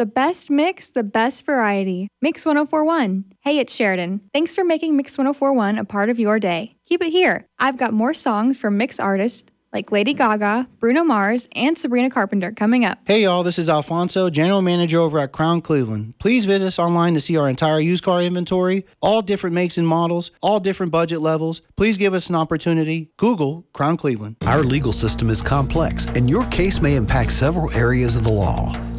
The best mix, the best variety. Mix 1041. Hey, it's Sheridan. Thanks for making Mix 1041 a part of your day. Keep it here. I've got more songs from Mix artists like Lady Gaga, Bruno Mars, and Sabrina Carpenter coming up. Hey y'all, this is Alfonso, General Manager over at Crown Cleveland. Please visit us online to see our entire used car inventory, all different makes and models, all different budget levels. Please give us an opportunity. Google Crown Cleveland. Our legal system is complex, and your case may impact several areas of the law.